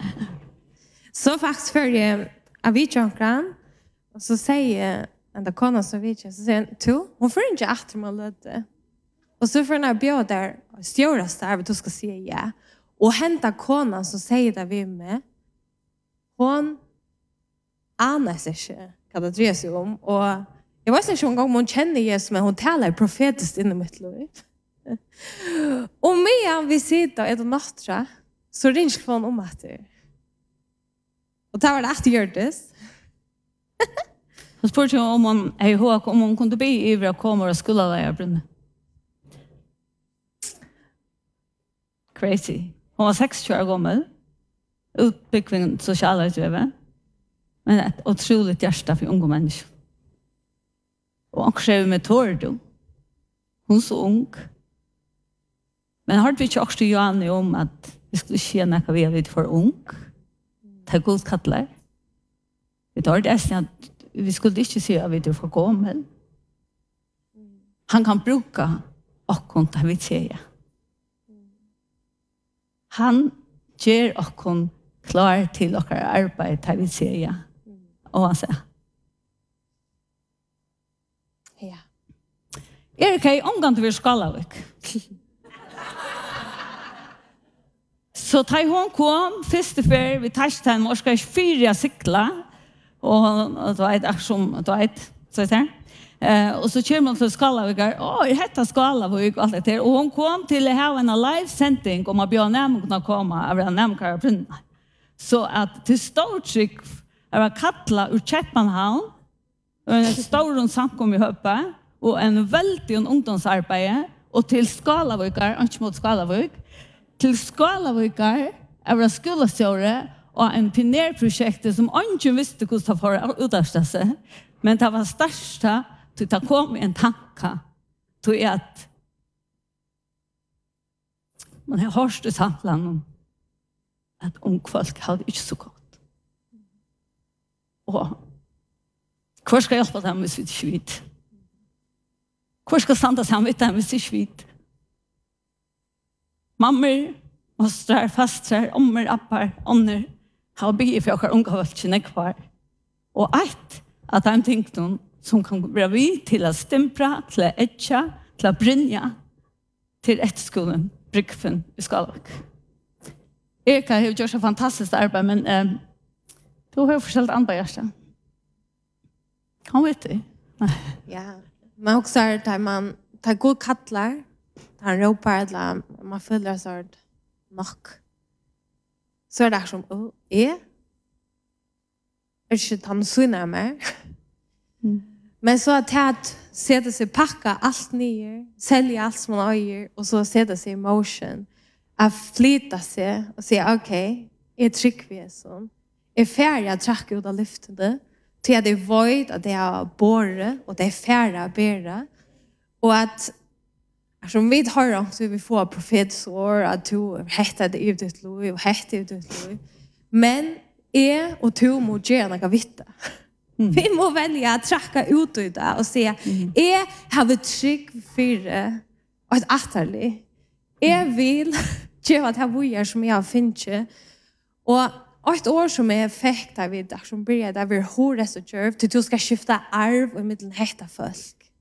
Så faktiskt för jag vet ju och så säger den kona som vet jag så säger hon får inte efter mig lite. Och så får den bjöd där stjåras där du ska säga ja. Och hämta konan som säger det vi med. Hon aner sig inte vad det drar sig om. Och jag vet inte en gång hon känner Jesus men hon talar profetiskt in i mitt liv. Och medan vi sitter ett nattra så ringer hon om att det. Och det var det att göra det. Så spurte jag om hon kunde be ivra och komma och skulle lära brunna. Crazy. Hon var 60 år gammal. Utbyggning sociala driven. Men ett otroligt hjärta för unga människor. Och hon skrev med Tordo. Hon är så ung. Men har vi inte också Johanne om att vi skulle känna att vi är lite för ung? Det är god kattlar. Vi tar det att vi skulle inte säga att vi är för gammal. Han kan bruka och det vi säger. Han ger och klar till och arbete det vi säger. Och han säger. Ja. Erika är omgång till vi Skalavik. Så da hon kom, første fer, vi tatt henne, og skal 4 sykla, og det var et som, det var et, så jeg og så kjører man til Skalavik, hette Skalavik, og alt det der, og hun kom til å ha en live-sending om at Bjørn Nærmere kunne komme, av en Nærmere brunna. Så at til stort trykk, jeg var kattlet ur Kjeppmanhavn, og en stor samkom i Høppe, og en veldig ungdomsarbeid, og til Skalavik, ikke mot Skalavik, til Skalavikar, jeg var skolestjåre, og en pionerprojekt som ikke visste hvordan det var utdannelse seg. Men det var største til å komme en tanke til at man har hørt i samtalen om at ungfolk hadde ikke så godt. Og hva skal hjelpe dem hvis vi ikke vet? Hva skal stande sammen med dem hvis vi ikke vet? Mammor, mostrar, fastrar, ommer, appar, ånder, har bygget for dere unge valgene kvar. Og et av de tingene som kan være vi til å stempre, til å etja, til å brynja, til etterskolen, Brygfen i Skalavik. Erika har gjort så fantastisk arbeid, men du har jo forskjellig andre hjerte. Han vet det. Ja, men också där man tar god kattlar. Han ropar eller man føler så nok. Så det som ikke han syner mer. Men så att sätta sig packa allt ner, sälja allt som man äger och så sätta sig i motion. Att flytta sig och säga okej, jag trycker så. Är färdig att tracka ut av lyftande. Till att det är void, att det är borre och det är färdig att bära. Och att som vi har också vi får profetsår att du heter det ut ett lov och heter ut ett lov. Men och du må göra något vitt. Vi må välja att tracka ut i det och säga har vi trygg för ett atterlig. Jag vill göra det här vojar som jag finner. Och ett år som är effekt av det som börjar där vi har det så djurv till du ska skifta arv och mitt hetta folk.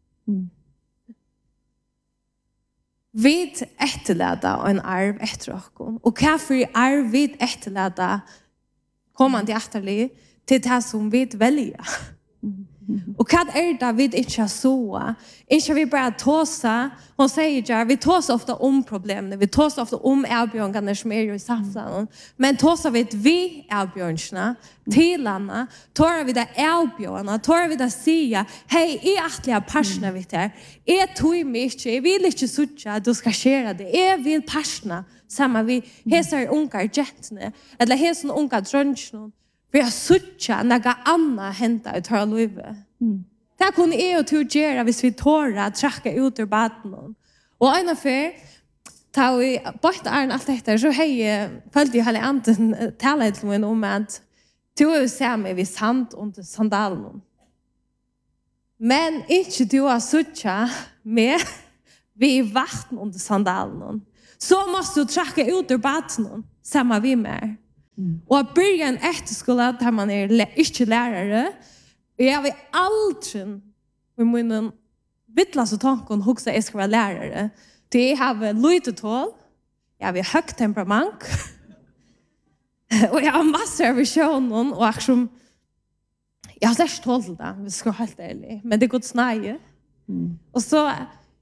Vi efterläda en arv efter oss. Och varför arv vi efterläda kommande atterlig till det som vi väljer. Och vad det vi inte så? Inte vi bara tåsa. Hon säger ju vi tåsa ofta om problemen. Vi tåsa ofta om erbjörnarna som är i samhället. Men tåsa vi erbjörnarna till Anna. Tar vi det erbjörnarna. Tar vi det säga. Hej, är attliga passioner vid det. Är tog mycket. Jag vill inte sucha. Du ska skära det. Jag vill passioner. Samma vi. Hesar unga jättene. Eller hesar unga drönchen. For jeg suttja naga anna henta ut her livet. Det kunne jeg og to gjøre hvis vi tårer å trakke ut ur baden. Og en av før, da vi bort Arne alt dette, så har jeg følt jeg hele anden tale til meg om at du er jo se meg ved sand under sandalen. Men ikke du har suttja med vi vatten under sandalen. Så måste du trakke ut ur baden, sammen vi med. Och att börja en efterskola där man inte lärare. Jag vill aldrig med min vittlas och tanken huxa jag ska vara lärare. Det har lite tål. Jag har högt temperament. Och jag har massor av visioner och aktion. Jag har släkt tål till det, vi ska vara helt ärlig. Men det går snarare. Och så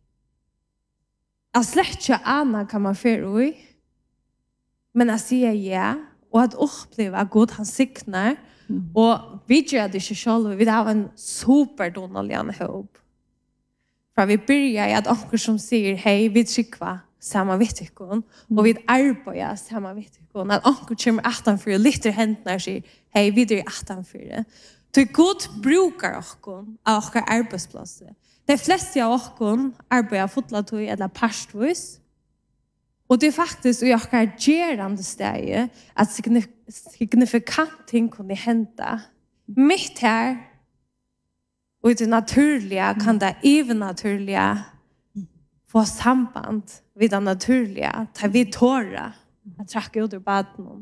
jag släkt inte Anna kan man för i. Men jag säger ja. Och att uppleva god han signar. Och vi gör det inte själva. Vi har en superdonalian ihop. För vi börjar att onker som säger hej, vi trycker samma vittikon. Och vi arbetar samma vittikon. Att onker kommer 18 för lite händerna och säger hej, vi är 18 för det. Så god brukar okon av våra arbetsplatser. De flesta av okon arbetar fotlatøy eller pastvis. Och det är faktiskt i våra gerande steg att signifikant ting kunde hända. Mitt här och i det naturliga kan det även naturliga få samband vid det naturliga. Ta vid tåra att tracka ut ur baden.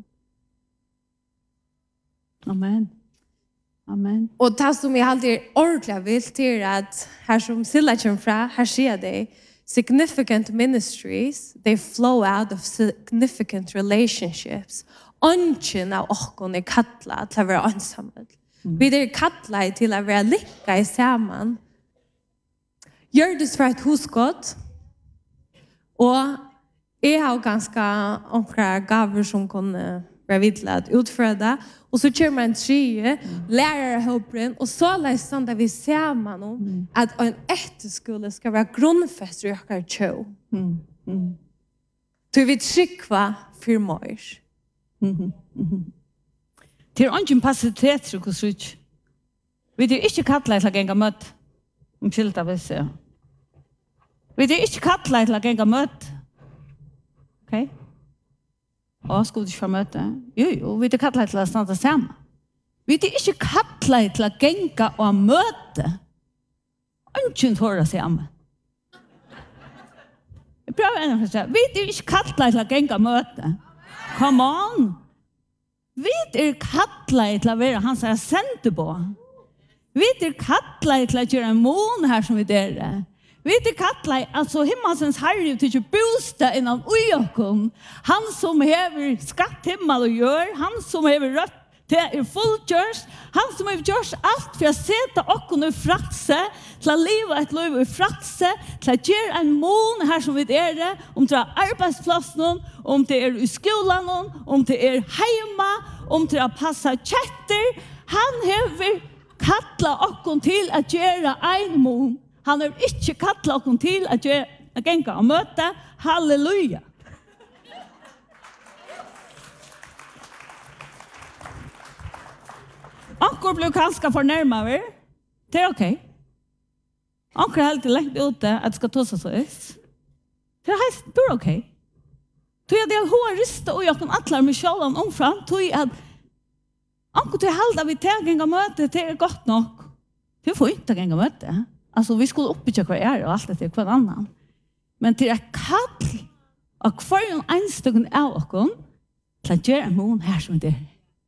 Amen. Amen. Och det som jag alltid ordentligt vill till att här som Silla kommer från, här ser det significant ministries, they flow out of significant relationships. Ungen av okon är kattla till att vara ensamma. Vi är kattla till att vara lycka i samman. Gör det för ett husgott. Och jag har ganska omkring gaver som kunde vara vidla att utföra. Och så kör man en tredje, lärarhåpren. Och så läser vi samman om att en efterskola ska vara grundfäst i våra tjå. Så vi tryckva för mer. Det är ingen passivitet, vi är inte kattla till att gänga mött. Om skilta vill säga. Vi är inte kattla till att gänga mött. Okej? Och ska du inte få möte? Jo, vi är kattla till att stanna samman. Vi är inte kattla till att gänga och möte. Ingen tårar sig om. Jag prövar ännu för att säga. Vi är inte kattla till att gänga och möte. Come on! Vi är kattla till att vara hans här sände på. Vi är kattla till att göra en mån här som vi är. Vi är kattla, alltså himmelsens herre till att bosta innan ojokom. Han som hever skatt himmel och gör. Han som hever rött till fullgörs. Han som hever gjort allt för att sätta okon i fratse. Till att leva ett liv i fratse. Till att göra en mån här som vi är. Om det är arbetsplatsen. Om det är i skolan. Om det är hemma. Om det är att passa chatter. Han hever kattla okon till att göra en mån. Han har inte kattla okon till att gänga och möta. Halleluja. Ankor blev ganska förnärmade. Det är okej. Ankor har alltid lagt ut det att det ska tossa så is. Det är okej. Tog jag det har rista och jag kan attla mig själv omfram. Tog jag att ankor till halda vid tägänga möte. Det är gott nog. Det får inte gänga möte. Alltså vi skulle uppbygga kvar är och allt det till kvar annan. Men till att kall och kvar en stycken av okon till att göra en mån här som det är.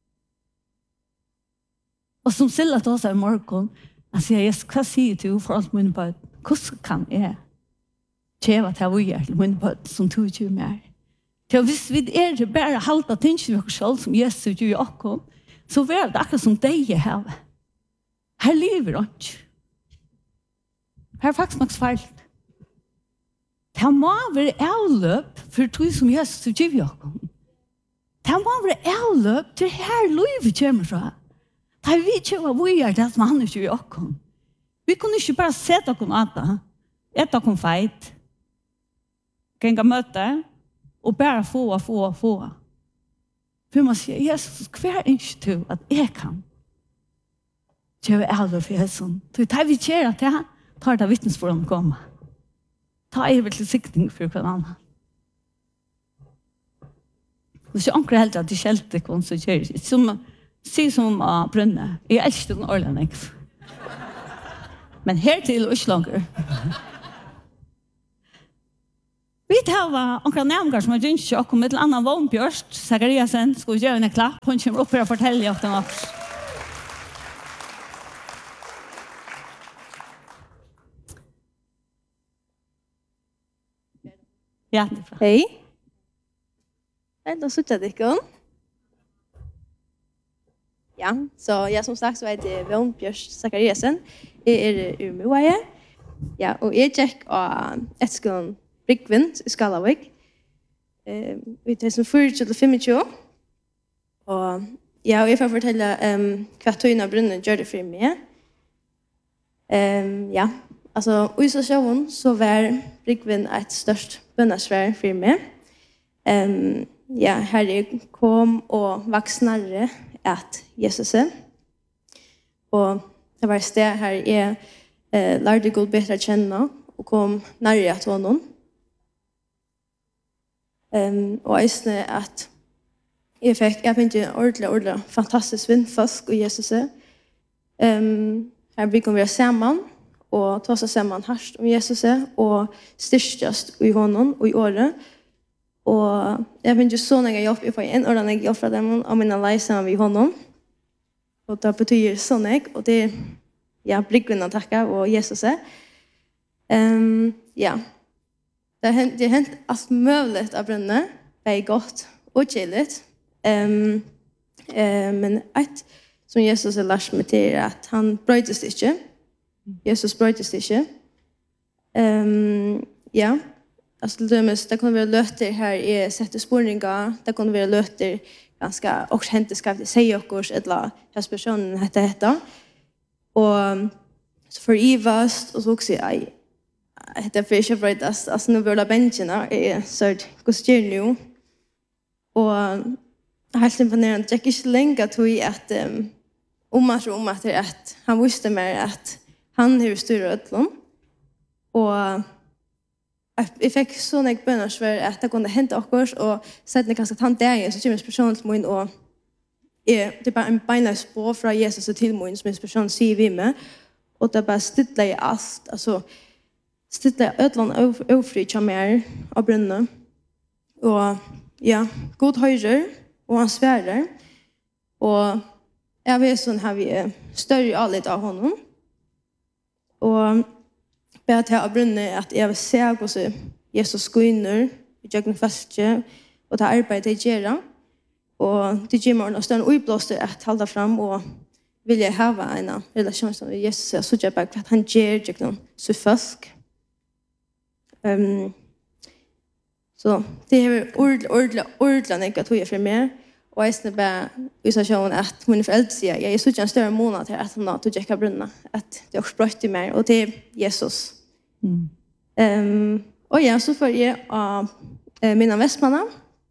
Och som Silla tar sig i morgon, han säger, Jesus, vad säger du för allt min bød? Hvordan kan jeg tjeva til å gjøre min bød som tog ikke mer? Til hvis vi er bare halta tingene vi har selv som Jesus gjør i okkom, så er det akkurat som deg er her. Her lever han ikke. Her er faktisk nok feil. Det må være avløp for tog som Jesus gjør i okkom. Det må være avløp til her livet kommer fra. Da vi ikke var vujer det som han ikke gjør i okkom. Vi kunne ikke bare sette okkom at ett okkom feit, gänga möte och bara få. För man säger, Jesus, kvar inte du att jag kan. Jag är aldrig för Jesus. Du tar vi kär att jag tar det vittnesbörd om att komma. Ta är väl till siktning för hver annan. Och så ankar helt att det källte kon så kär. Som brunne. Jag älskar den orlanek. Men här till och slanger. Vi tar omkring nærmere som har ringt til oss med en annen vognbjørst. Zachariasen skulle gjøre en klapp. Hun kommer opp her og forteller oss noe. Ja, det bra. Hej. Då sitter det ikon. Ja, så jag som sagt så är det Jon Bjørs Zachariasen. Jag ur Moaje. Ja, och jag check ett skon Brickvin i Skalavik. Vi tar som 4-25. Och ja, och jag får fortälla kvartöjna brunnen gör det för mig. Ja, alltså i sessionen så var Brickvin ett störst bönnasvär för mig. Ja, här kom och vaxnare att Jesus är. Och det var ett sted här jag lärde Gud bättre att känna och kom närmare att honom. Och jag att jag fick ordentligt fantastiskt vindfask och Jesus är. Här vi kommer samman och ta oss samman härst om Jesus är och styrstast i honom och i året. Och jag fick ju så när jag får en ordentlig jobb från dem om mina lejsan vid honom. Och det betyder så mycket och det ja, Brickvin att tacka och Jesus är. Ja. Det har hänt allt möjligt av brunna. Det är gott och chilligt. Men ett som Jesus har lärt mig till är att han bröjdes inte. Jesus bröjdes inte. Ja. Alltså det kan vara löter här är sätter spårningar. Det kan vara löter ganska också hänt ska vi säga oss eller hans personen hette. Och så för Ivast och så också jag det för jag bröjdas. Alltså nu vill bencherna är så kostar nu. Och helt imponerande. Jag gick inte länge till att att han visste mig att han har styrt ödlån. Och jag fick så mycket bönarsvär att det kunde hända oss och sätta ganska tant där så kommer personen till mig och det är bara en beinleis spår från Jesus till mig som person säger vi med och det bara stilla i allt alltså stilla ödlan ofri till mer av brunna och ja god höjder och han svärar och jag vet sån här vi större allt av honom och jag har brunnit att jag vill se hur Jesus skynner i jorden fastje och det arbetet jag gör. Och det ger mig en stund uppblåster att hålla fram och vilja ha en relation med Jesus. Så jag bara att han ger jorden så fask. Så det är ordentligt att jag för mig. Och jag är bara i situationen att min föräldrar säger jag är så en större månad till att han har att jag brunna. Att det också bröt i mig och det är Jesus. Och ja, så får jag mina västmanna.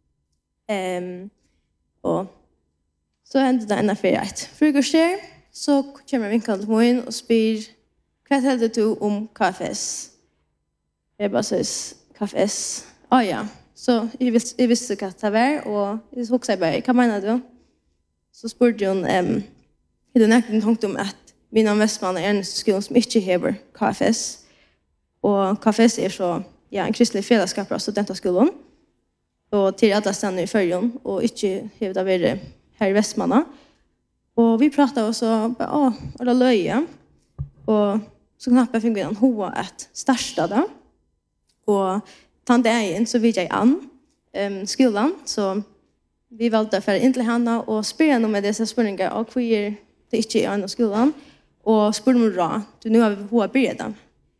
Och så hände det ena för ett frukostär. Så kommer vinkaren till mig och spyr vad hände du om kaffes? Jag bara säger kaffes. Ja. Så jag visste vad det var och jag såg sig bara, vad menar du? Så spurte hon är det näkten tanke om att mina västmanna är en skola som inte har kaffes. Och kaffes är så en kristlig fällskap av studentaskolan. Och till alla ställen i Färjön och inte hävda vara här i Västmanna. Och vi pratade och så bara eller löja. Och så knappt fick vi en hoa att starta det. Och tandagen så vill jag an skolan så vi valde för in till Hanna och spela med dessa spurningar och hur är det inte i andra skolan och spurningar då. Nu har vi hoa börjat.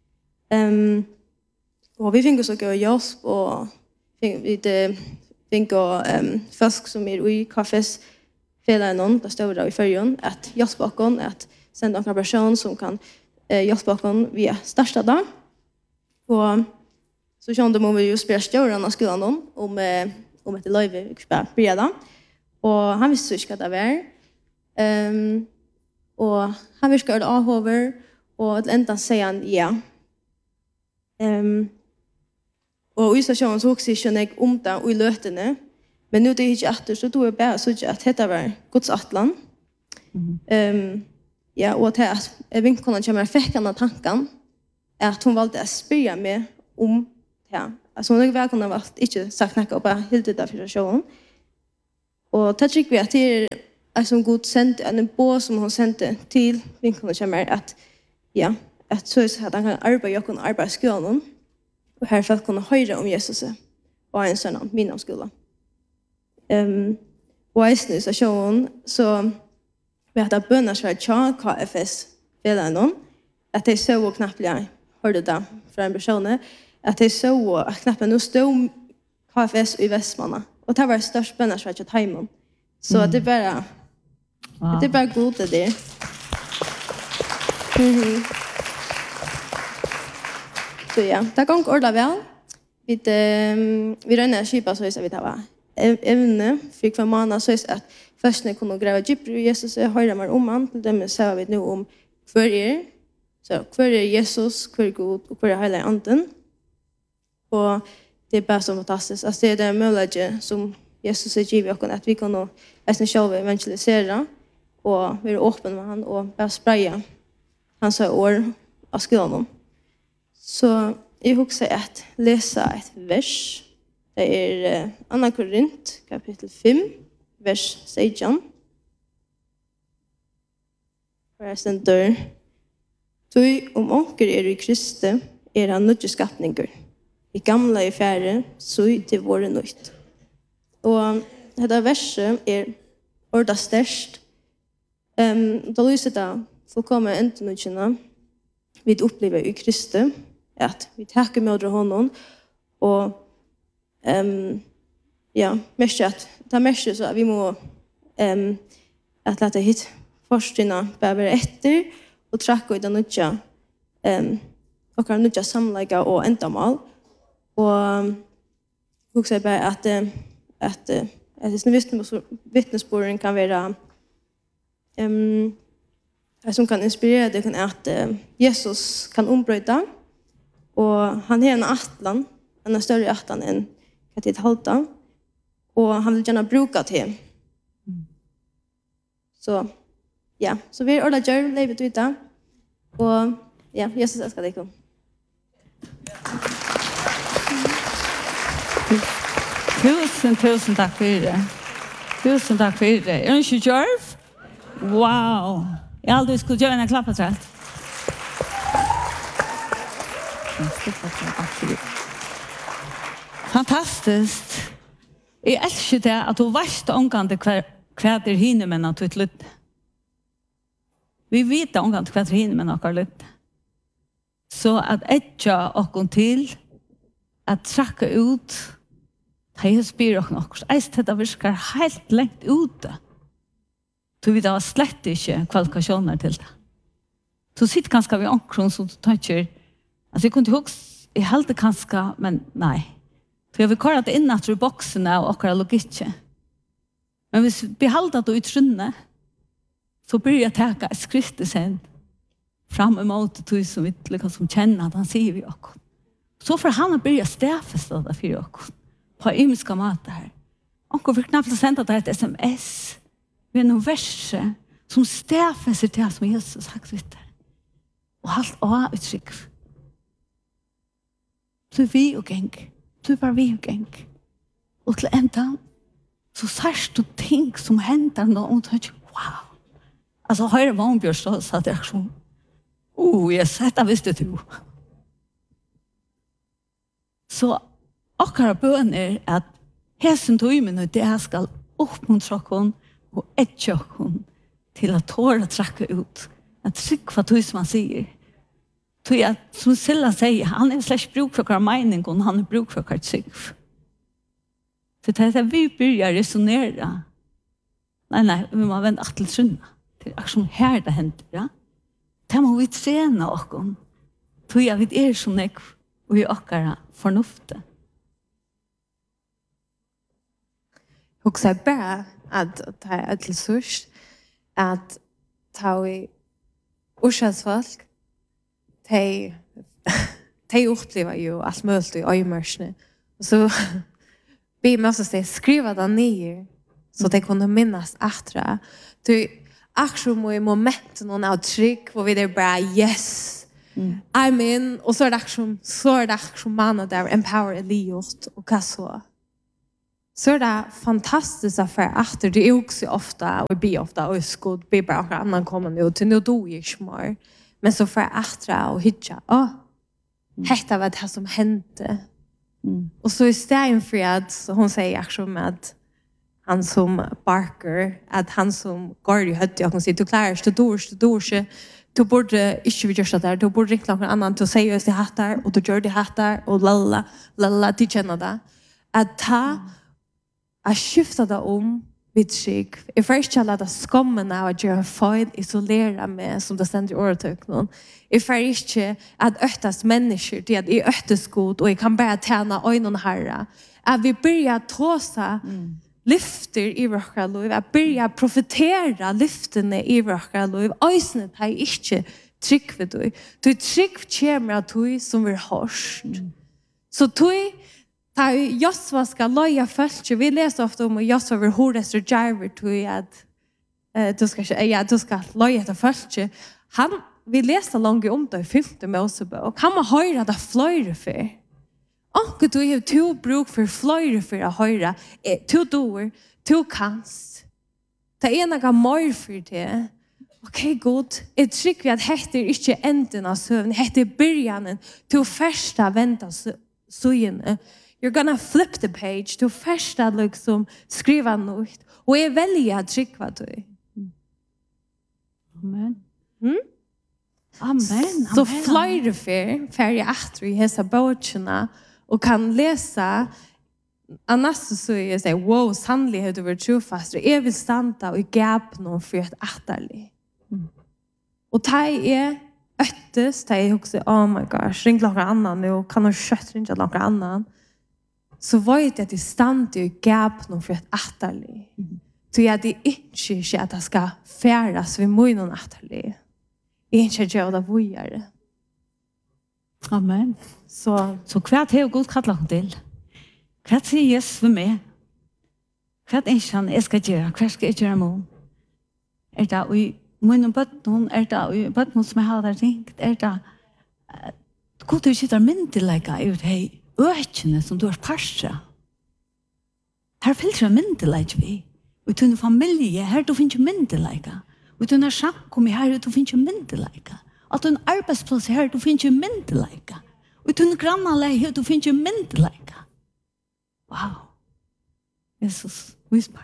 Och vi fick så gå hjälp och vi fick fisk som i kaffes fälla någon där står där i Färjön att hjälpa oss att sända en person som kan hjälpa oss via starta då. Och så kände man vi ju spela större av skolan om ett löjve vi skulle börja. Och han visste inte vad det var. Och han viskade avhover och till ändan säger han ja. Och i stationen så också känner jag om det och i lötene. Men nu det är inte efter så då är bara så att detta var Guds atlan. Ja, och att vinkonen kommer fick den tanken att hon valde att spela med om ja, alltså hon är välkomna av att inte sagt något och bara helt det där för showen. Och det tycker vi att det är som god sänd en båt som hon sände till vinkeln kommer att ja, att så är att han kan arbeta och kan arbeta i skolan och här för att kunna höra om Jesus och en sån min skola. Och i så showen så vi hade bönners för KFS velan att det så och knappt jag hörde det från en person att det så att knappt nu stod KFS i Västmanna och det var störst bönners för att hemma. Så det bara det är bara god det där. Så ja, det går ordentligt väl. Vi rönnar skipa så är vi tar evne fick för månader så är att först när kunde gräva djupare i Jesus höra mer om han till dem så vi nu om för Jesus, för Gud och för hela anden. Och det är bara så fantastiskt. Alltså det är det möjlighet som Jesus har givit oss att vi kan nästan själva evangelisera och vara öppen med han och bara spraya hans ord av skolan. Så jag huskar att läsa ett vers. Det är Andra Korint kapitel 5 vers 16. Där står "Tui om onker i Kristi han nødje skapninger. I gamla i færre, så til våre nøyt." Og dette verset ordet størst. Da lyser det fullkomne entenøykene vi opplever i Kristi, at vi takker med honom og ja, mest att ta mest så att vi må att låta hit forskningarna bara efter och tracka ut den nya och kan nya samlägga och ändamål och också bara att vittnesbörden kan vara som kan inspirera det kan att Jesus kan ombryta och han är en atlan, en större atlan än att halta och han vill gärna bruka det. Så ja, så vi ordet gör livet ute och ja, Jesus älskar dig. Tusen tack för det. Tusen tack för det. Är du inte Jörv? Wow. Jag aldrig skulle göra en klappaträtt. Fantastiskt. Jag älskar det att du varst omgående kväder hinner med något ut lite. Vi vet omgående kväder hinner med något lite. Så att ätja och till att tracka ut det är spyr och något. Eist detta virkar helt längt ute. Du vet det slett inte kvalifikationer till det. Så sitter ganska vid omkring som du toucher. Alltså jag kunde huxa i helt kanske, men nej. Så jag vill kalla det in att ur boxarna och åkara logik. Men hvis vi behalda det ut runde, så börjar jag täcka ett skrift sen fram emot det som vi liksom känner att han säger vi också. Så för han börjar stäfesta det för oss på ymska mat här. Och vi knappt sända det ett sms med någon vers som stäfester till oss som Jesus har sagt. Och allt av uttryck. Så vi och gäng. Så var vi och gäng. Och till ända så särskilt du ting som händer någon och wow. Alltså höra Vanbjörn så satt jag så yes, detta visste du. Så akkurat bønner at hesen tøymen og det skal oppmuntra kon og etja kon til at tåra trakka ut. At trykva tøy som han sier. Tøy at, som Silla sier, han er slags bruk for hver mening og han er bruk for hver trykv. Så det er vi börjar resonera. Nej, vi må vända till sunna. Det är som här det händer, ja. Det må vi träna oss. Tøy at vi er som nek og vi akkara fornufte. Också bara att ta ett till surs att ta i orsasfolk de upplever ju allt möjligt i öjmörsne. Så vi måste skriva det ner så de kunde minnas attra. Du akkurat i momenten av tryck och vi är bara yes. Amen. Och så är det som man där empower Eliot och kasso. Så är det fantastiskt att för det är också ofta och blir ofta och skod be bara annan kommer nu till nu då är smart. Men så för och hitcha. Hetta vad det som hände. Och så istället för att så hon säger också att han som Barker att han som Gordy hade jag kan säga du klarar du borde inte vi göra där du borde ringa någon annan till att säga just det hattar och du gör det hattar och lalla till känna det att ta att skifta det om vid sig i först jag låta skammen av att göra fel isolera mig som det ständer i åretöknen i först att öktas människor det är öktas god och jag kan bara tjäna ögonen herra att vi börjar tåsa lyfter i våra liv, att börja profetera lyftene i våra liv. Øysene har ikke trygg ved du. Du trygg kommer av du som vi hørst. Så du, da Josva skal løye følge, vi leser ofte om Josva vil hores og djerver du at du skal løye etter følge. Vi leser langt om det i 5. Mosebok. Han må høre det fløyre for. Och du har två bruk för flöjre för att höra. Två doer, två kanst. Det ena går mer för det. Okej, god. Jag tycker att det är inte änden av sövn. Det är början till första vänta söjene. You're gonna flip the page till första liksom skriva något. Och jag väljer att trycka du. Amen. Amen. Så flöjre för jag efter i hessa böckerna. Och kan läsa annars så är det wow sannligen har du varit trofast och är vi stanta och gap någon för ett attarlig. Och det är öttes det är också oh my gosh ring någon annan nu kan du kött ringa någon annan så vet jag att det stanta och gap någon för ett attarlig. Så jag det inte att det ska färdas vid mig någon attarlig. Inte jag det vojare. Amen. Så kvart har Gud kallat till. Kvart säger Jesus för mig. Kvart är han jag ska göra. Kvart ska jag göra mål. Är det i munnen bötten? Är det i bötten som jag har där tänkt? Är det Gud har sitter myndelägga ut hej ökene som du har parstra. Här finns det myndelägga vi. Och till en familj här du finns myndelägga. Och till en samkom här du finns myndelägga. Att en arbetsplats här du finns myndelägga. Och till en grannanläge du finns myndelägga. Wow. Jesus, vispar.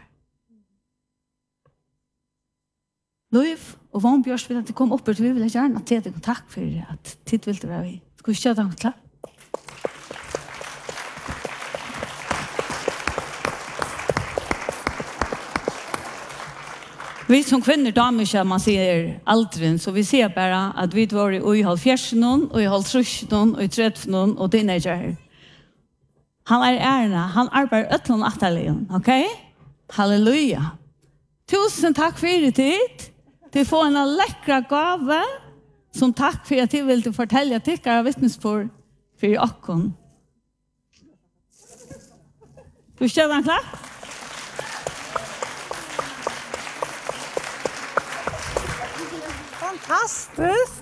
Liv och Vanbjörns vill att det kom upp och vi vill gärna till dig tack för att tid vill det vara vi. Ska vi köra den klar? Vi som kvinnor damer man ser aldren så vi ser bara att vi var i halvfjärsen och i halvtrusjen och i 30 och teenager. Han är ärna, han arbetar ötlån ataligen, okej? Halleluja. Tusen tack för det tid. Du får en läckra gave som tack för att du vill fortälja tyckare vittnesbörd för okkon. Du ställer den klar? Fantastiskt!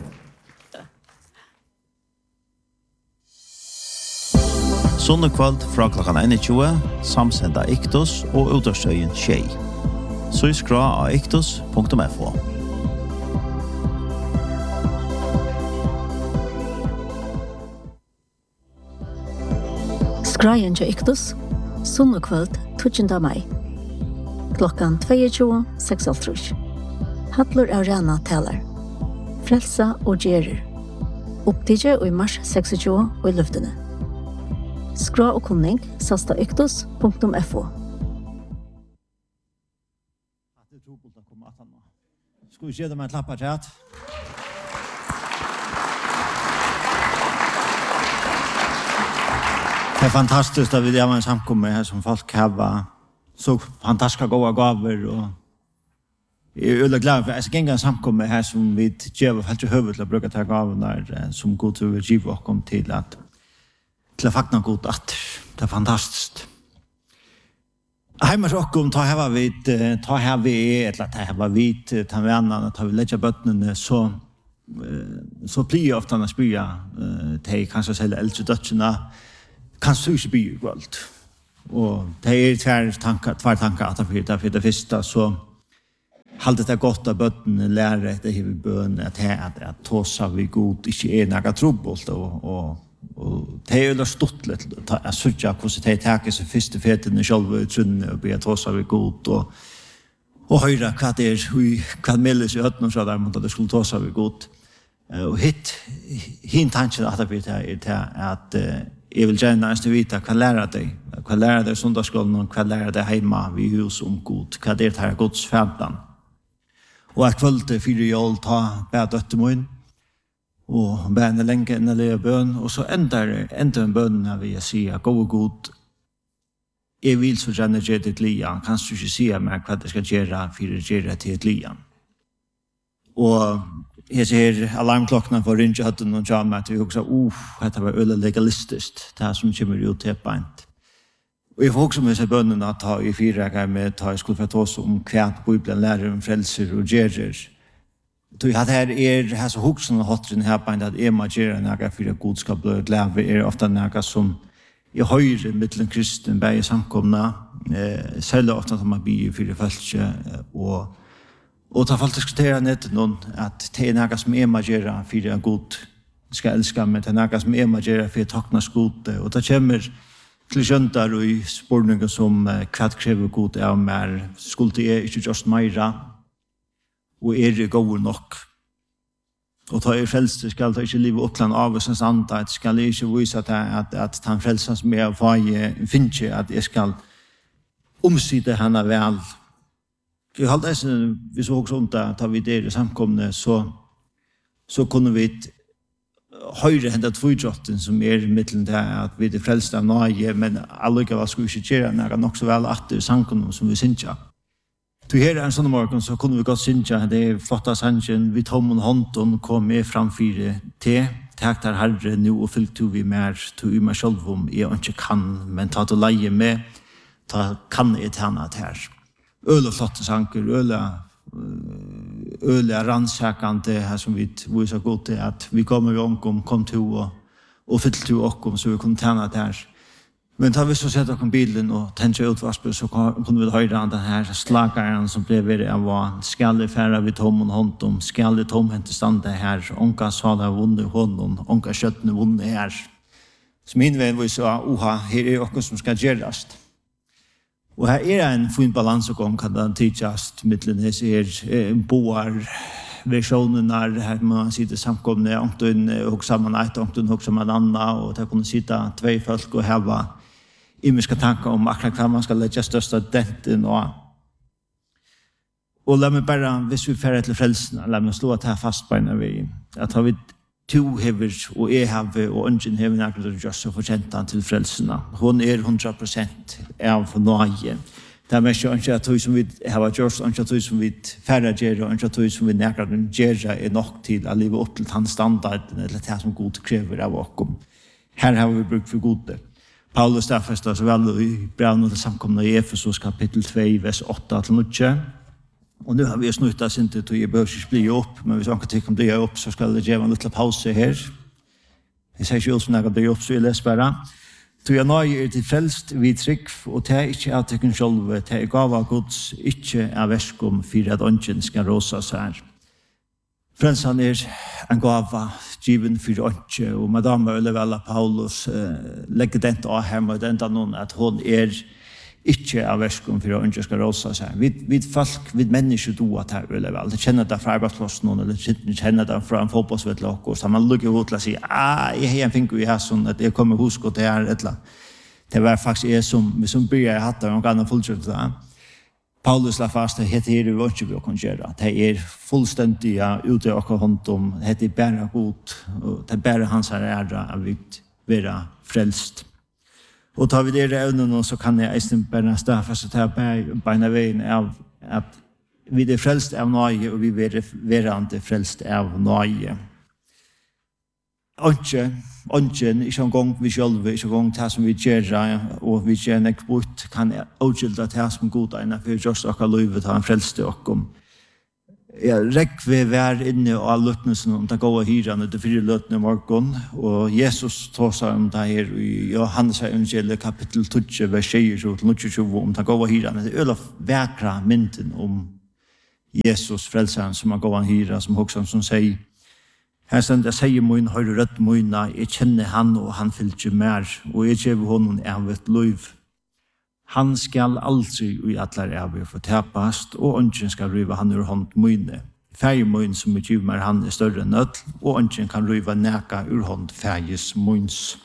Sunnekvöld fra klokkan 21, samsenda Iktus og utårstøyen Tjei. Så skra av iktus.fo. Skrajen til Iktus, sunnekvöld 20. mai. Klokkan 22.36. Hattler av Rana taler. Frelsa og gjerer. Opptidje og i mars 26 og i luftene. Skra og kunning, sasta iktus.fo. Skal vi se dem en klappa chat? Det er fantastiskt att vi har en samkommer här som folk har så fantastiska goda gaver och jag är väldigt glad för att jag en samkommer här som vi ger helt i huvudet att bruka ta gaver som god till att giva och kom till att fakna god att det är fantastiskt. Hemma så om ta här vi eller ta här vi ta vi annan ta vi lägga bottnen så så blir jag ofta när spyra de kanske sälja äldre dötterna kan du inte bli kvalt. Och det är två tankar att för det första så halde det godt av bøttene lære det i bøn at tåsa vi god ikke några trubbelt og det jo stått litt jeg synes ikke hvordan det taker seg første fetene selv i trunnet og be tåsa vi god og høyre hva det hva meldes i høtten og så der måtte det skulle tåsa vi god og hin tanken at det er at jeg vil gjerne nesten vite hva lærer det sundagsskolen og hva lærer det hjemme vi hus om god hva det er Guds fædlan. Og jeg kvølte 4 jól ta bæ døttemoen, og bæ henne lenge enn lea bøn, og så ender en bøn når vi sier, gå og god, jeg vil så gjerne gjøre til et lian, kan du ikke si meg hva det skal gjøre for å gjøre til et lian. Og jeg ser alarmklokkene for ringe høtten og tja meg, at vi også dette var øle legalistisk, det som kommer ut til beint. Og jeg får også med seg bønnen at ta i 4 ganger med ta i skulle for oss om hva Bibelen lærer om frelser og gjerer. Så her så hoksen og hotteren her på at jeg må gjøre noe for at Gud skal bli glede ofte noe som i høyre mittelen kristen bare i samkomne, selv ofte som man blir for det følelse og ta folk diskutere nettet noen at det er noe som jeg må gjøre for at Gud skal elske meg, det er noe som jeg må gjøre for at taknes god og det kommer til kjønter og i spørninger som hva krever god av meg, skulle jeg ikke gjøre meira, og det god nok. Og ta frelst, skal jeg ikke live oppland av oss en sannhet, skal jeg ikke vise at han frelser som jeg finner ikke at jeg skal omside henne vel. Jeg har alltid, hvis vi også tar vi det i samkomne, så kunne vi høyre hendt tvøydrotten som i middelen til at vi er frelst av nøye, men allikevel skulle vi ikke gjøre noe nok så vel at det er sangen som vi synger. Til her en sånn morgen så kunne vi godt synge, det er flotta sangen, vi tom og hånden kom med framfyre til, takk der Herre, nå og fyllt du vi mer, du i meg selv om jeg ikke kan, men ta til leie med, ta kan jeg tjene til her. Øle flotte sanger, øle rannsakende her som vi viser godt til at vi kommer i omkom, kom til og fyllt til okkom så vi kunne tjene til her. Men da vi så sett okkom bilen og tenker utvarspe så kunne vi høre den her slagaren som ble ved av skal i færre vi tom og hånd skal i tomhente stande her, onka sala vunne hånden, onka kjøttene vunne her. Så min venn vi sa, her er okkom som skal gjørast. Og her er en fin balansegång kan den tidsast mittlen her boar versionerna här man sitter samkomne ångtun och samman ett ångtun och samman anna och det kunde sitta 2 folk och ha imiska tankar om akkurat vad man ska lägga största denten och låt mig bara hvis vi färre till frälsarna låt mig slå att här fast på en vi att har vi 2 hever och have och ungen hever akkurat just så förtjänta till frälsarna hon 100% av nåje. Det är mest inte att som vi har gjort, inte att som vi färre gör och inte att som vi näkrar gör är nog till att leva upp till hans standard eller det som God kräver av oss. Här har vi brukt för gode. Paulus stadfäster så väl i brevet till samkomna i Efesos kapitel 2, vers 8-9. Och nu har vi snuttat sig inte till att jag behöver inte bli upp, men hvis jag tycker om det är upp så ska det ge en liten paus här. Jag säger inte som när jag blir upp så jag läser bara. Så jeg nøye til frelst vi trygg, og det er ikke at jeg kan sjølve, det er gav av Guds, ikke av verskom, for at ånden skal råsa seg. Frelsen er en gav given for ånden, og madame Ølevella Paulus legger den til å her med enda noen, at hun er ikke av verskom, for at ånden skal råsa seg. Vi folk, vi mennesker do at her Ølevella, det kjenner det fra arbeidsplassen, eller kjenner det fra en fotballsvettlokk, og så man lukker ut til å si, jeg har en finger i hæsson, at jeg kommer husk, og det er et eller annet. Det var faktisk jeg som bygger i hatt, og kan fullkjørt det. Paulus la fast at dette er jo ikke vi å kunne gjøre. Det er fullstendig ute av akkurat hånd om, det er bare god, og det er bare hans her ære av vi være frelst. Og tar vi det i evnen, så kan jeg eisen bare staffe så tar beina veien av at vi er frelst av nøye, og vi er verande frelst av nøye. Ønsken, ikke en gang vi selv, ikke en gang det som vi gjør, og vi gjør nek bort, kan jeg avskylde det som god ene, for just akkurat løyve ta en frelste okkom. Rekve var inne og løtnesen om det gode hyrene til 4 løtene morgen, og Jesus tåser om det her i Johannes evangeliet kapittel 20, vers 6-29 om det gode hyrene. Det er vekra mynden om Jesus, frelseren, som er gode hyre, som Håkson som sier, her stender jeg sier min, høyre rødt min, jeg kjenner han, og han fyllt ikke mer, og jeg kjever honom av et liv. Han skal aldri i atler av fortapast, og ønsken skal ryva han ur hånd mine. Færg min som er giv meg han er større enn ødel, og ønsken kan ryva neka ur hånd færges mins.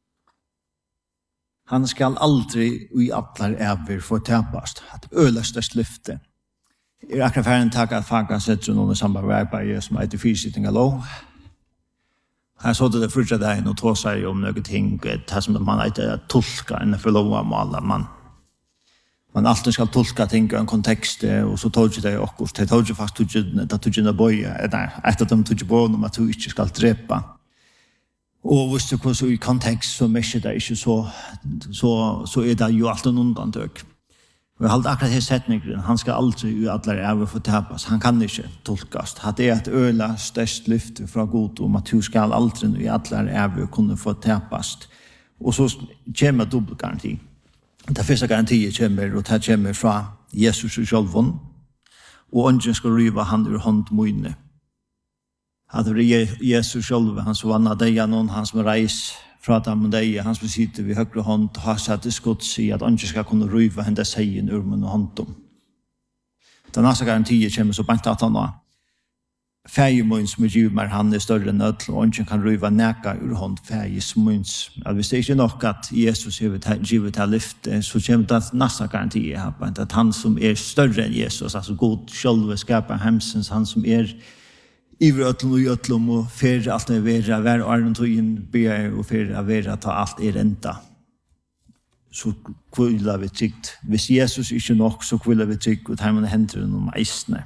Han skal aldri i atler av fortapast. Et ølerstørst lyfte. Jeg akkurat ferdig takk at fagene setter noen samme verbeid som heter fyrsitting av lov. Her så det frutja deg og tog seg om noen ting, det som man heter tolka innenfor lov av maler man alltid skal tolka ting i en kontekst, og så tog ikke det okkur. Det tog ikke faktisk tog ikke bøye, etter at de tog ikke bøye om at du ikke skal drepa. Og hvis det var i kontekst, så mesjer det ikke så er det jo alltid en undantøk. Vi har akkurat her setningen, han skal aldri i atler av fortapas, han kan ikke tolkast. Det er et øla størst lyfte fra god om at du skal aldri i atler av kunne fortapast. Og så kommer dobbeltgaranti. Det første garantiet kommer, og det kommer fra Jesus og sjølven, og ønsken skal rive han ur hånd mine. Det var Jesus sjølven, han som vannet deg, noen han som reis fra dem og deg, han som sitter ved høyre hånd, og har satt i skods i at ønsken skal kunne rive henne seien ur min hånd. Den neste garantiet kommer så bankt at han har. Færgemån som er givet meg, han er større enn ødel, og ønsken kan rive neka ur hånd færgemåns. Hvis det ikke er nok at Jesus har givet til lyfte, så kommer det neste garantiet her, at han som er større enn Jesus, altså god selv skaper hemsens, han som er iver ødlom og ødlom, og fer alt er vera, hver åren tog inn byer, og fer er vera, ta alt er enda. Så kvilla vi trygt. Hvis Jesus ikke er nok, så kvilla vi trygt, og tar man henter noen eisne.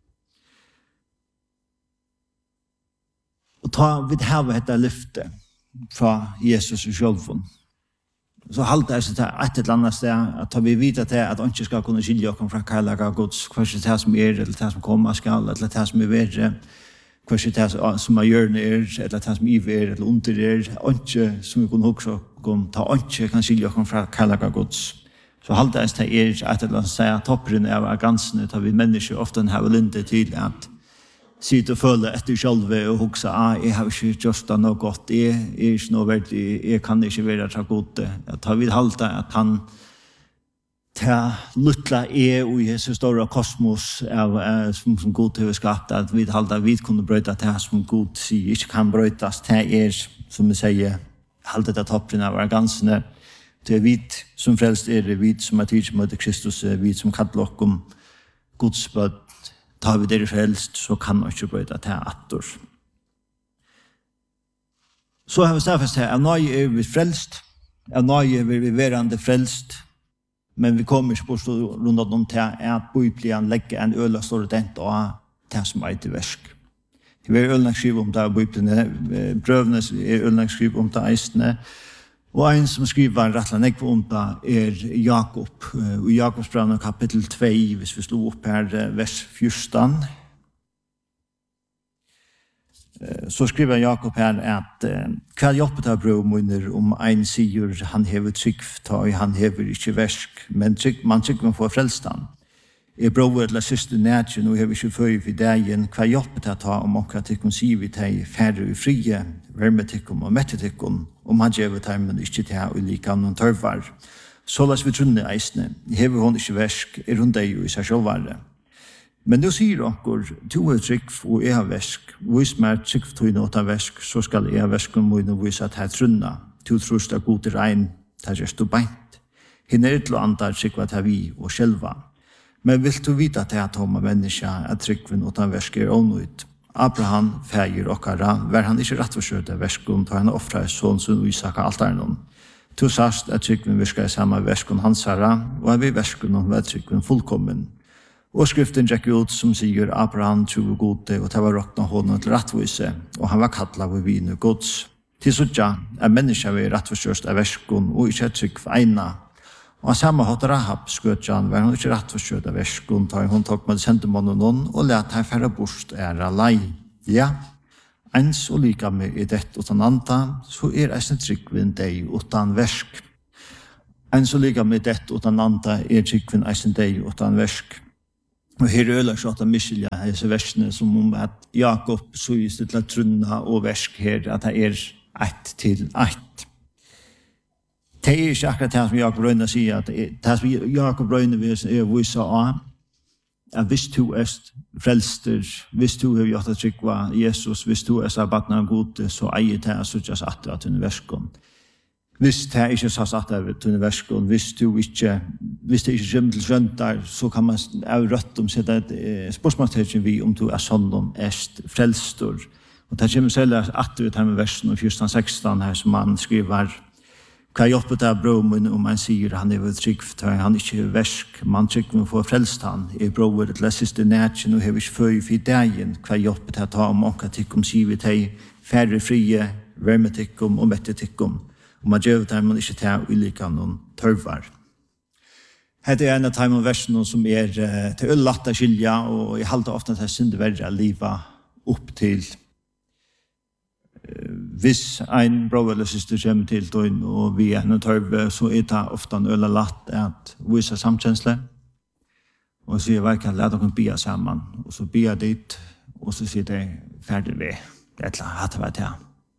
Og ta vid hava dette lyfte fra Jesus og sjølven. Så halte jeg seg til et eller annet sted, at vi vet til at han ikke skal kunne skilje oss fra kærlighet av Guds, hva er det som er, eller det som kommer skal, eller det som er verre, hva er det som er hjørne er, eller det som er iver, eller under er, ikke som vi kunne huske om, ta ikke kan skilje oss fra kærlighet av Guds. Så halte jeg seg til et eller annet sted, at topperen av gansene, tar vi mennesker ofte har linde til at sitte og føle etter selv og huske, jeg har ikke gjort det noe godt, jeg er ikke noe verdig, jeg kan ikke være så godt. Jeg vil halte at han tar luttla og i så store kosmos som Gud har skapt, at vi halte at vi kunne brøyte det som Gud sier, ikke kan brøytes. Det er, som vi sier, halte det toppen av gansene. Det er vi som frelst vi som er tid som møter Kristus, vi som kaller oss om Guds bød. Tar vi det frelst, så kan vi ikke brøyde til atter. Så har vi stedfest her, av nøye er vi frelst, av nøye er vi verande frelst, men vi kommer ikke på å stå rundt om til at Bibelen legger en øl og står dent av det som er til versk. Vi er ølnakskriv om det av Bibelen, brøvene er ølnakskriv om det eisene, og en som skriver rettelig nekve om det er Jakob. I Jakobs brev kapittel 2, hvis vi slår opp her, vers 14. Så skriver Jakob her at hva hjelper det brøv munner om en sier han hever trygg, og han hever ikke versk, men man trygg man får frelst han. Brøv eller syster nætjen, og hever ikke føy vid dagen, hva hjelper det ta om akkurat tikkum sier vi til færre i frie, vermetikkum og mettetikkum, og man gjør det men ikke til å like noen tørvar. Så las vi trunne eisne, hever hun ikke versk, hun deg jo i seg sjølvare. Men nå sier dere, to er trygg og jeg har versk, vis meg trygg for å ta versk, så skal jeg ha versk om å vise at jeg trunne, to trost av god regn, ta gjør stå beint. Henne er til å anta trygg hva ta vi og sjelva. Men vil du vite at jeg tomma menneska at tryggven og ta versk er ånøyd? Abraham, fægir okkara, var han ikke rettforsøkt av verskum, da han offret sånn som Isak og alt er noen. To sast at tryggven virka i samme verskun hans herra, og han vil verskun og var tryggven fullkommen. Og skriften gikk ut som sier Abraham tro gode, og det var råkna hånden til rettvise, og han var kattla av vin og gods. Til suttja er menneska vi rettforsøkt av verskun, og ikke tryggv eina, Og samme hatt Rahab skøtjan, var hun ikke rett for skjøt av verskon, da hun tok med sendemannen noen, og let her færre bort lei. Ja, ens og lika med i dette utan anda, så eisen tryggvinn deg utan versk. Ens og lika med dette utan anda, tryggvinn eisen deg utan versk. Og her øler så at han miskylja disse versene som om at Jakob så just til at trunna og versk her, at det ett til ett. Det ikke akkurat det som Jakob Røyne sier, at det som Jakob Røyne viser av, at hvis du frelster, hvis du har gjort at trykva Jesus, hvis du sabbatna av gode, så eier det at suttjas atter til universum. Hvis det ikke satt atter til universum, hvis det ikke kommer til skjøntar, så kan man av rødt sette et spørsmålstegn vi om du sånn frelstor. Og det kommer selv atter til med versen om 14-16 her som man skriver, hva jobbet av bromen om man sier han vel trygt, han ikke versk, man trygt med å få frelst han, broer til det siste nætjen og hever ikke føy for dagen, hva jobbet av ta om åka tikkum, sier vi til færre frie, vermetikkum og mettetikkum, og man gjør det man ikke ta ulike noen tørvar. Hette en av de versene som til ullatta skilja, og jeg halte ofte at det synder verre å liva opp til hvis en bror eller syster kommer til døgn og vi en tørve, så det ofte en øl latt at vise samkjensle og sier verken la dere bia sammen og så bia dit og så sier de ferdig ved det et eller annet det var det.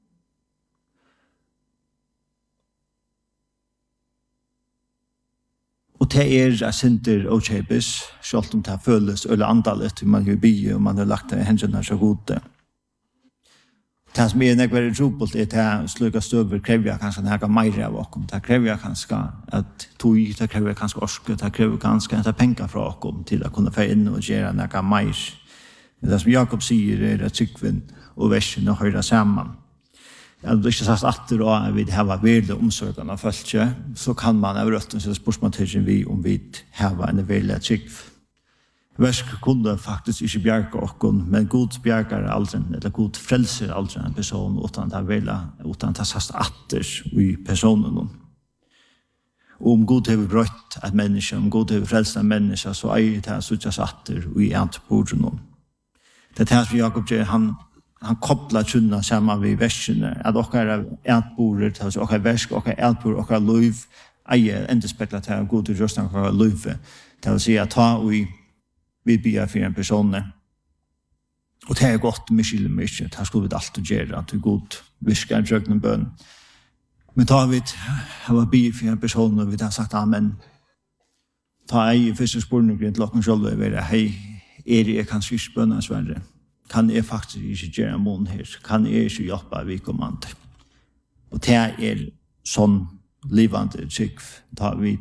Og det synder og kjepes selv om det føles øl antallet man gjør bia og man har lagt det hendene så gode. Det som veldig trobult det sluka støver krever jeg kanskje nægge mer av oss. Det krever jeg kanskje at tog, det krever jeg kanskje orske, det krever kanskje at penger fra oss til å kunne få inn og gjøre nægge mer. Det som Jakob sier at tryggvinn og versen og høyre sammen. At det ikke sagt atter og at vi har veldig omsorgene av følge, så kan man av røtten se spørsmålstegn vi om vi har en veldig tryggv. Versk kunne faktisk ikke bjerke okkon, men god bjerker aldri, eller god frelser aldri en person utan det sast atter i personen. Og om god har brøtt et menneske, om god har frelst et menneske, så eier det suttjas atter i antbordene. Det er det som Jakob gjør, han kopplar tunna sammen med versene, at okkar antbordet, okkar versk, okkar antbord, okkar liv, eier endespekla til god røstning okkar liv. Det vil si at ta vi bia for en person. Og det godt, mye, det skulle vi alltid gjøre, at vi god visker en drøgnen bøn. Men da vi har bia for en person, og vi har sagt amen. Ta ei første spørning til dere selv, og være, hei, jeg kanskje ikke bønne sverre? Kan jeg faktisk ikke gjøre mån her? Kan jeg ikke hjelpe vi kommande? Og det sånn livande trygg, da vi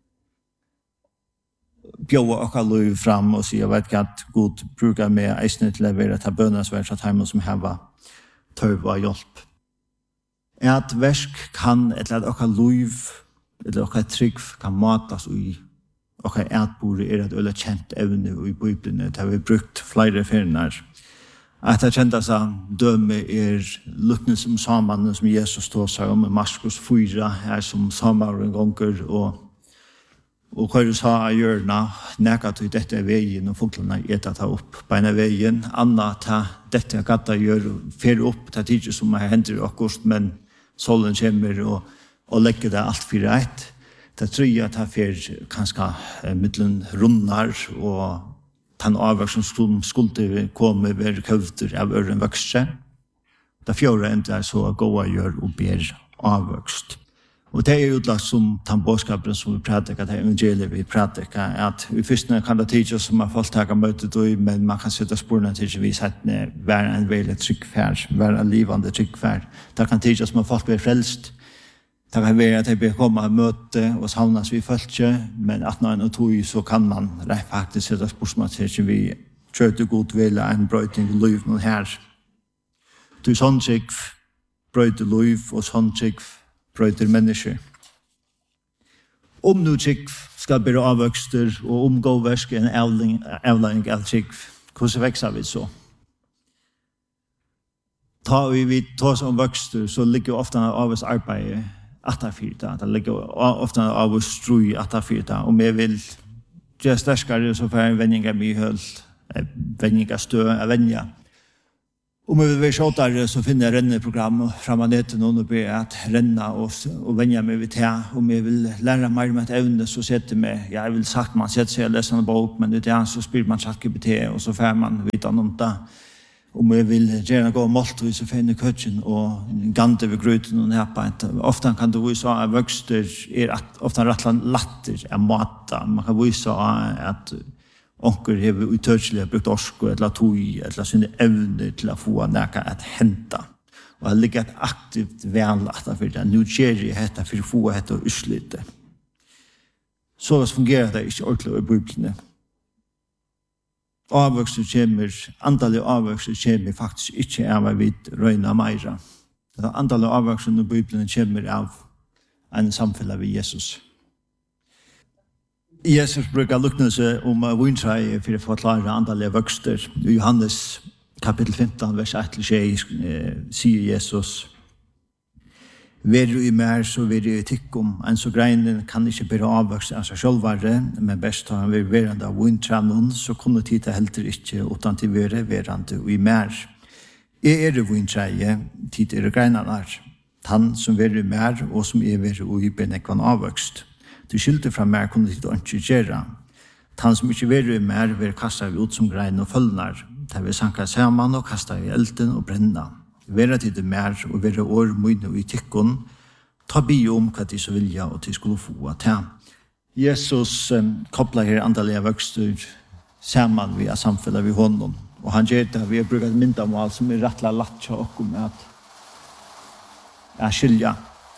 bjøver okkar lov fram og sier, vet ikke at God bruker meg eisne til å være til bønnesverk at heimen som heva tørva hjelp. At versk kan, eller at okkar lov, eller okkar trygg kan matas i okkar etbord et øyla kjent evne i Bibelen, det har vi brukt flere ferner. At jeg kjente seg døme lukkene som samanen som Jesus tog seg om Marskos 4, her som samaren gonger og hva du sa av hjørna, nekket du dette veien, og folkene etter ta opp på en veien. Anna ta dette gatta gjør, fer opp, ta tidlig som hender akkurat, men solen kommer og legger det alt for rett. Det tror jeg at det fer kanskje mittelen runnar, og den avvøk som skulle komme ved køvter av øren vøkse. Det fjorde enda så gå og gjør og ber avvøkst. Og det utlagt som den bådskapen som vi prater, det evangeliet vi prater, at i første kan det tidligere som har fått takket møtet, men man kan sette spørene til vi setter være en veldig tryggferd, være en livende tryggferd. Det kan tidligere som har fått bli frelst. Det kan være at det blir kommet og møte og savnes vi følger, men at når en tog så kan man faktisk sette spørsmål til vi kjøter god vilje en brøyting i liv noen her. Du sånn trygg brøyter liv og sånn trygg brøyter mennesker. Om nu trygg skal bli avvøkster og omgå versk en avlæring av trygg, hvordan vekser vi så? Ta vi tar som vøkster, så ligger ofte av oss arbeid attafyrta. Det ligger ofta av oss strui attafyrta. Om jeg vil gjøre sterskere, så får jeg vendinga mye hølt, vendinga stø, venja. Om jeg vil være sjåtare, så finner jeg renneprogram frem av neten og ber at renna og venja meg vidt her. Om jeg vil lære mer med et evne, så setter meg, jeg vil sagt man setter seg og leser en bok, men ut igjen så spyr man ChatGPT, og så får man vite om det. Om jeg vil gjerne gå måltid, så finner køkken og gante ved gruten og nepa. Ofte kan du vise at vokster ofte rettelig latter av mata. Man kan vise at onker har utørselig brukt orsko, eller tog, eller sine evner til å få nækka at henta. Og det ligger et aktivt vänlat for det. Nu gjør jeg dette for å få dette og uslite. Så fungerer det ikke ordentlig i Bibelen. Avvokser kommer, antallet avvokser kommer faktisk ikke av å vite røyna meira. Antallet avvokser i Bibelen kommer av en samfunn av Jesus. Jesus brukar luknelse om vintræi for å forklare antallet vokster. I Johannes kapitel 15, vers 1-6 sier Jesus: «Ver du i mer, så ver du i tikkum. En så greinen kan ikke bare avvokse av seg sjølvare, men best har han vært verande av vintrænen, så kunne tida heller ikke utan til verande i mer. Jeg vintræi, tid greinene. Han som ver i mer, og som ver i benekvan avvokst. Du skilte fra mer kunne du ikke gjøre. Han som ikke ver i mer, ver kastet vi ut som grein og følnar. Der vi sanka sammen og kastet i elden og brenna. Vera til det mer og vera år møyne og i tikkun. Ta bi om hva de så vilja og de skulle få til. Jesus kopplar her andalige vokster sammen via samfunnet ved hånden. Og han gjør det, vi har brukt myndamål som rettelig latt til oss med at skilja.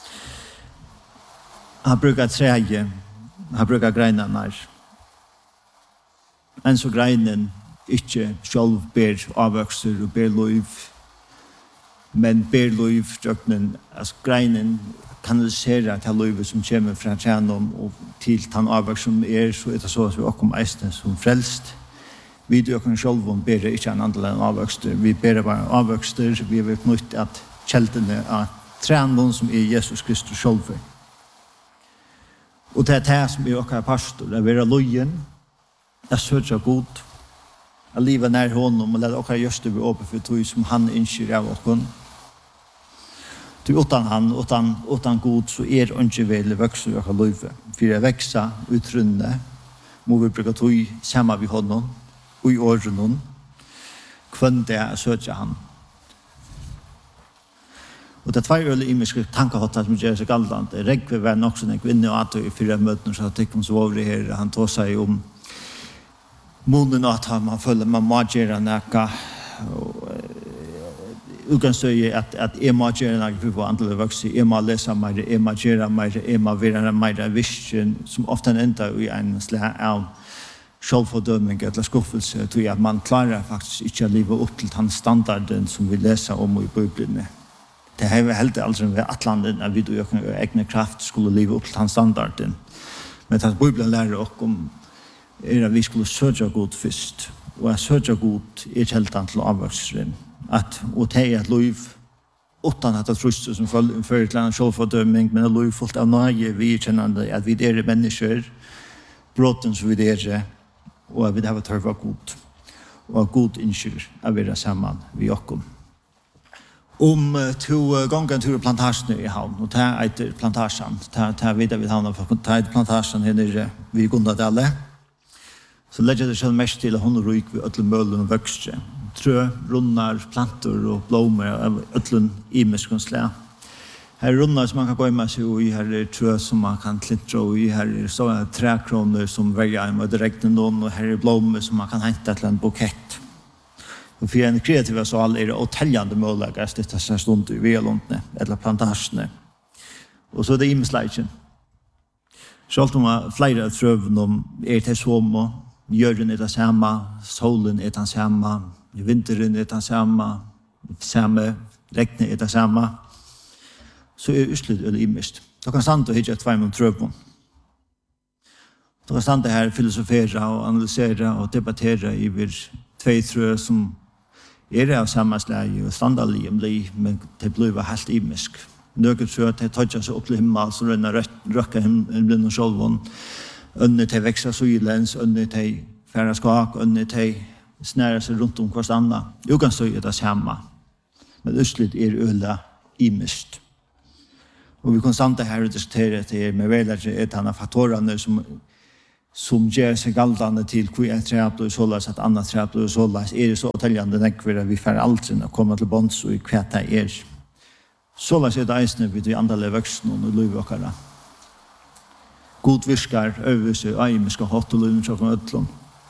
Han brukar träge, han brukar greinarna. En så greinen ikke själv ber avvokser og ber lov, men ber lov tjøkkenen, altså greinen kanaliserer til lov som kommer fra tjänom og til den avvokser som så det så at vi åkom eisne som frelst. Vi døkken själv om ber ikke en andel avvokser, vi ber bare avvokser, vi har knytt at kjeltene av tjänom som Jesus Kristus själv. Og det det som okkar pastor, det være lojen, jeg søker god, jeg lever nær honom, og leder okkar gjørste vi åpen for tog som han innskjer av okkon. Utan han, utan god, så ikke vel vokser vi okkar løyve. For jeg veksa utrunne, må vi bruke tog sammen vi honom, og i åren, kvann det jeg søker han. Og det er tvær øyne imiske tankehotter som gjør seg galdant. Regve var nok sånn en kvinne og at i 4 møtene, så tikk om så over det her. Han tog seg om munnen at man føler man må gjøre noe. Utgangsstøy at jeg må gjøre noe for å antall vokse. Jeg må lese mer, jeg må gjøre mer, jeg må være mer visjen, som ofte ender i en slag av selvfordøming eller skuffelse, tror jeg at man klarer faktisk ikke å leve opp til den standarden som vi leser om i Bibelen. Det har vi helt aldri ved Atlanden, at vi do egne kraft skulle leve opp til den standarden. Men at Bibelen lærer oss om at vi skulle søke god først. Og at søke god helt til avvokseren. Og det et liv utan at det truster som fører til en selvfordøming, men et liv fullt av nøye, vi kjenner at vi mennesker, bråten som vi og at vi har tørv av god. Og at god innskjer at vi sammen vi oss. Om to gånger tur plantasjen i havn, og det etter plantasjen. Det videre vi havn, for det etter plantasjen her nere ved Gundadale. Så legger det selv mest til at hun ryk ved øtlen og vøkstre. Trø, runnar, planter og blommer av øtlen imeskunnslega. Her er runnar som man kan gå med seg i, her er trø som man kan klintre i, her er sånne trækroner som verger med direkte noen, og her er blommer som man kan hente til en bukett. Og for en kreativ sal er det åteljande mulighet at dette er stund i velundene eller plantasjene. Og så er det imesleikjen. Selv om flere av trøvene til somo, jøren det samme, solen det samme, vinteren det samme, regnet det samme, så er utslutt eller imest. Da kan stand å hitte tvær med trøvene. Da kan stand her filosofere og analysere og debattere i 2 trøv som av samme slag og standardlig, men det blir helt imisk. Nøket så at de tøtja seg opp til himmel, så renner røkka himmelen og sjolvån. Ønne til veksa sylens, ønne til færre skak, ønne til snæra seg rundt om hver stanna. Jo kan stå i det samme. Men utslitt øla imist. Og vi konstant her og diskuterer til med velage et av faktorene som gjør seg galdande til hva træp og såleis, at annet træp og såleis, det så taljande nekver vi får aldri å komme til bånds og hva det Såleis det eisne vid de andale vøksten og løyvåkara. God viskar, øvelse, eimiska hot og løyvåkara ødlom.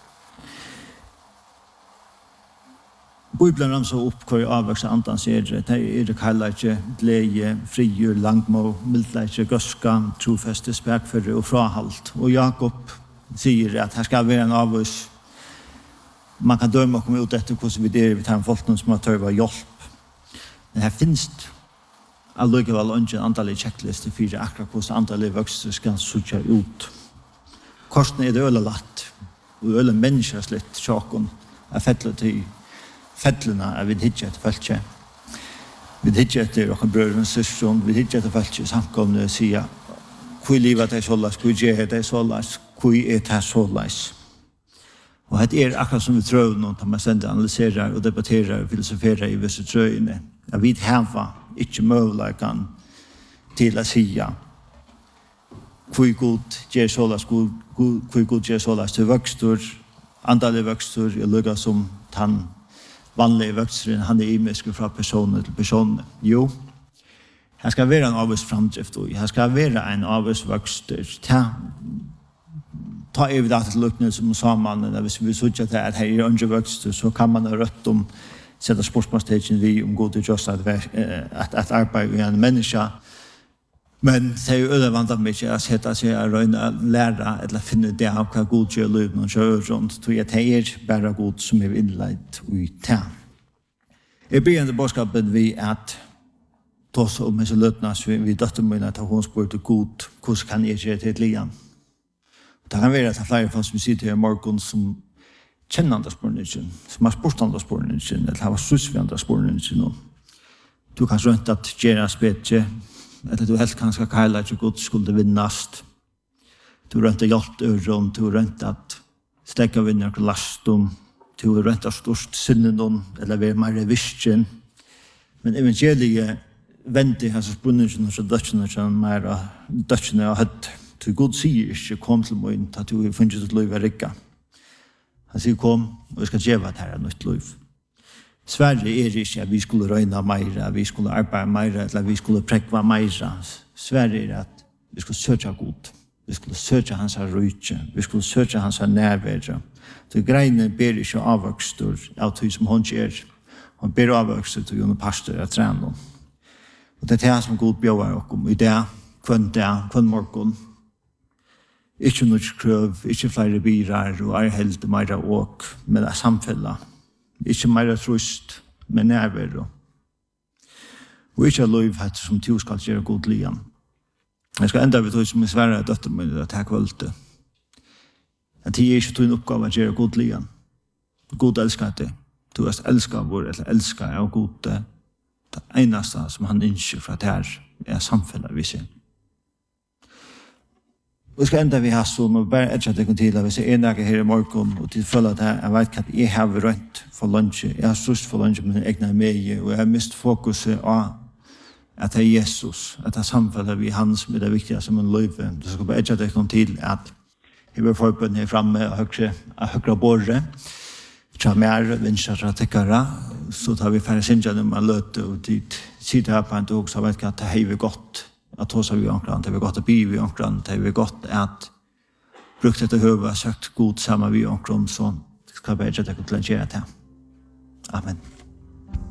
Bibelen ramser opp hva avvoksa andans det kallar ikke glede, frigjør, langmå, mildleikje, gøska, trofeste, spekføre og frahalt. Og Jakob sier at her skal være en avvås. Man kan døme og komme ut etter hvordan vi tar en folk som har tørva hjelp. Men her finnes det allikevel ikke en antallig checkliste for akkurat hvordan antallig vokster skal suttje ut. Korsen det øle latt, og øle mennesker slitt sjokken er fettlet til fettlene er vi hittet etter feltje. Vi hittet etter dere brødre og søsson, vi hittet etter feltje samkomne og sier hvor livet er såleis, hvor gjør det såleis, hvor det såleis. Og det akkurat som vi tror noen når man stendig analyserer og debatterer og filosoferer i visse trøyene. Jeg vet heva ikke møvelagan til å si hvor god gjør såleis, hvor god gjør såleis til vøkstur, antallet vøkstur, jeg lukker som han vanlige vøksteren, han imisk fra personer til personer. Jo, her skal være en avvis framdrift, og her skal være en avvis vøkster. Ta i det til lukkene som sammen, hvis vi sier at her er andre vøkster, så kan man ha rødt om sette spørsmålstegjen vi god til just at arbeide i en menneske. Men det er jo ødevant mye å sette seg og lære eller finne det av hva god gjør liv når kjører rundt. Så det er bare god som er innleid i det. Jeg begynner bådskapen ved at tås om disse løtene vi døtter mine at hun spurte god hvordan kan jeg gjøre til et lian. Det kan være at det er flere folk som sitter i morgen som kjenner andre spørningen, som har spurt andre spørningen, eller har sus ved andre spørningen. Du kan rønt at gjøre spedje, eller du helt kanskje kaila at god skulle vinnast. Du rønt at hjelpt øren, du rønt at stegga vinner til lastum, du rønt at størst synden, eller være mer visken. Men evangeliet venter hans spørningen, så dødsene har høtt. Du god sier ikke kom til meg inn, at du har funnet et liv er rikka. Han sier kom, og jeg skal gjøre det her nytt liv. Sverige ikke at vi skulle røyne mer, at vi skulle arbeide mer, eller at vi skulle prekva mer. Sverige at vi skulle søke god. Vi skulle søke hans rydtje. Vi skulle søke hans nærvære. Så greiene ber ikke avvøkstor av tog som hun gjør. Hun ber avvøkstor til Jon Pastor av trænen. Og det er det som god bjør om i det, kvann morgen. Ikke noe krøv, ikke flere birar, og helt mer åk, men samfellet. Ikke mer trøst, men nærvær. Og ikke lov som to skal gjøre god lian. Jeg skal enda ved tog som sverre døtter min at jeg kvølte. At det er ikke tog en oppgave å gjøre god lian. God elsker det. Du elsker vår, eller elsker av god det. Det eneste som han ønsker fra det her er samfellet vi ser. Vi skal enda vi har sånn, og bare etter at jeg kom til, hvis jeg er her i morgen, og til følge at jeg vet at jeg har rønt for lunsje, jeg har størst for lunsje med egne meg, og jeg har mist fokuset av at det er Jesus, at det er samfunnet vi han som er det viktige som en løyve. Så skal bare etter at jeg kom til, at jeg vil forbundet her fremme av høyre båre, fra mer, vinsjer fra tekkere, så tar vi færre sinjene med løte, og dit sitter her på en tog, så vet jeg at det er godt, at hos vi omkring, det er godt å by vi omkring, det er godt at brukt dette høve, søkt god sammen vi omkring, så skal jeg bare ikke til å gjøre det. Amen.